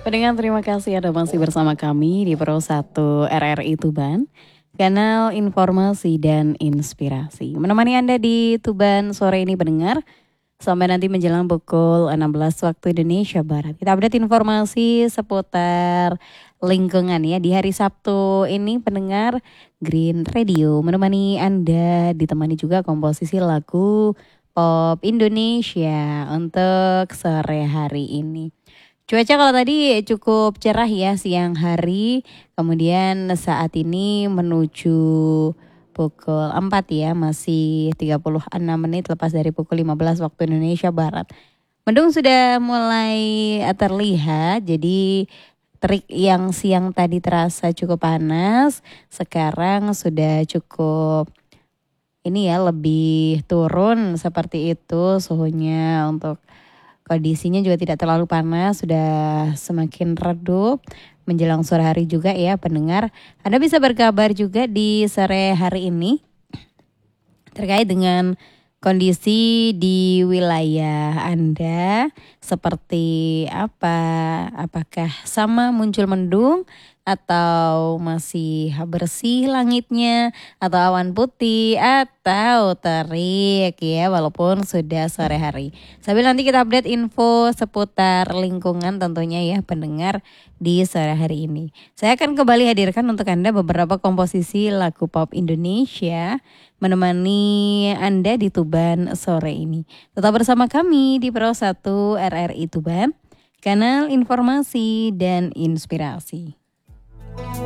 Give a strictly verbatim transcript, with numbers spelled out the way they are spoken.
Pendengar terima kasih Anda masih bersama kami di Pro satu R R I Tuban, kanal informasi dan inspirasi. Menemani Anda di Tuban sore ini pendengar, sampai nanti menjelang pukul enam belas waktu Indonesia Barat. Kita update informasi seputar lingkungan ya di hari Sabtu ini pendengar Green Radio menemani Anda, ditemani juga komposisi lagu pop Indonesia untuk sore hari ini. Cuaca kalau tadi cukup cerah ya siang hari, kemudian saat ini menuju pukul empat ya, masih tiga puluh enam menit lepas dari pukul lima belas waktu Indonesia Barat. Mendung sudah mulai terlihat, jadi terik yang siang tadi terasa cukup panas, sekarang sudah cukup ini ya lebih turun seperti itu suhunya untuk kondisinya juga tidak terlalu panas, sudah semakin redup menjelang sore hari juga ya pendengar. Anda bisa berkabar juga di sore hari ini terkait dengan kondisi di wilayah Anda seperti apa? Apakah sama muncul mendung atau masih bersih langitnya atau awan putih atau terik ya walaupun sudah sore hari. Sambil nanti kita update info seputar lingkungan tentunya ya pendengar di sore hari ini. Saya akan kembali hadirkan untuk Anda beberapa komposisi lagu pop Indonesia menemani Anda di Tuban sore ini. Tetap bersama kami di Pro satu R R I Tuban, kanal informasi dan inspirasi.